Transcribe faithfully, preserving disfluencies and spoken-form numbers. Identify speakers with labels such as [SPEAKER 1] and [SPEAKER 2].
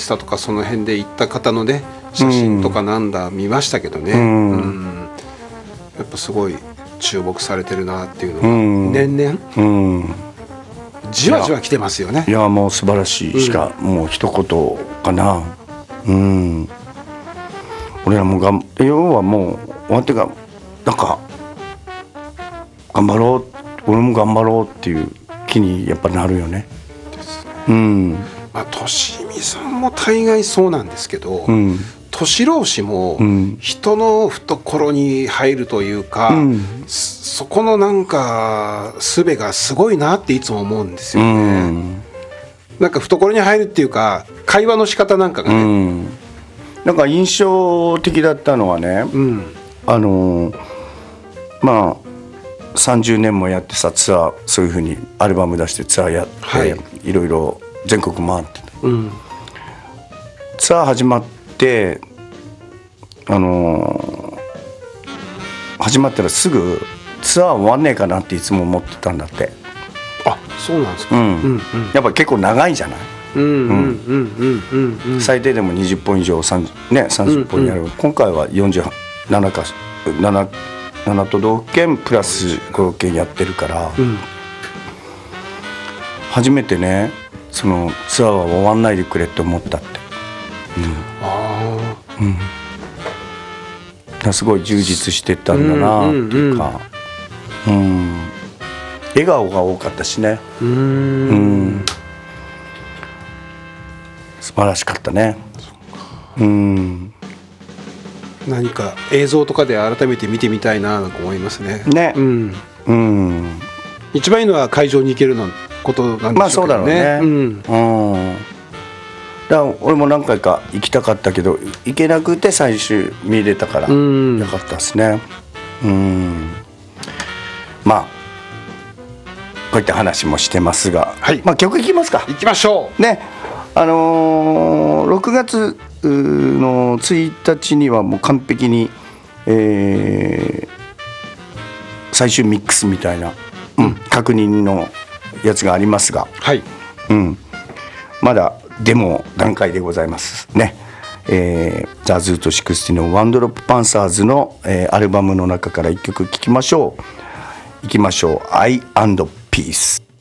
[SPEAKER 1] スタとかその辺で行った方のね写真とかなんだ見ましたけどね、うん、うん、やっぱすごい注目されてるなっていうのが、うん、年々、うん、じわじわ来てますよね。
[SPEAKER 2] いやもう素晴らしいしか、うん、もう一言かな。うん、俺らもがん要はもうわてがなんか頑張ろう俺も頑張ろうっていう気にやっぱなるよね。
[SPEAKER 1] ですね。
[SPEAKER 2] うん。
[SPEAKER 1] まあとしみさんも大概そうなんですけど、うん、年老子も人の懐に入るというか、うん、そこのなんか術がすごいなっていつも思うんですよね。うん、なんか懐に入るっていうか会話の仕方なんかがね、うん、
[SPEAKER 2] なんか印象的だったのはね、うん、あのまあさんじゅうねんもやってさツアーそういう風にアルバム出してツアーやって、はい、いろいろ全国回ってた、うん、ツアー始まってあのー、始まったらすぐツアー終わんねえかなっていつも思ってたんだって。
[SPEAKER 1] あ、そうなんですか。うんうんうん、
[SPEAKER 2] やっぱ結構長いじゃない。最低でもにじゅっぽん以上さんじゅう、ね、さんじゅっぽんやる、うんうん、今回はよんじゅうななかなななな都道府県プラスごろっけんやってるから、うん、初めてねそのツアーは終わんないでくれって思ったって、うん、あ、うん、だすごい充実してたんだなっていうか、うんうんうん、笑顔が多かったしね、うん、うん、素晴らしかったね。うん、
[SPEAKER 1] 何か映像とかで改めて見てみたいなと思いますね。
[SPEAKER 2] ね、うんうん、
[SPEAKER 1] 一番いいのは会場に行けるのことなんでしょうけどね。まあそうだろうね。うん、
[SPEAKER 2] うん、だから俺も何回か行きたかったけど行けなくて最終見れたからよかったですね。うん、まあこういった話もしてますが、はい、まあ曲いきますか。
[SPEAKER 1] いきましょう
[SPEAKER 2] ね。あのー、ろくがつのついたちにはもう完璧に、えー、最終ミックスみたいな、うん、確認のやつがありますが、はい、うん、まだデモ段階でございますね。えー、ザ・ズートろくじゅうのワンドロップパンサーズの、えー、アルバムの中からいっきょく聴きましょう。いきましょう。 I and Peace。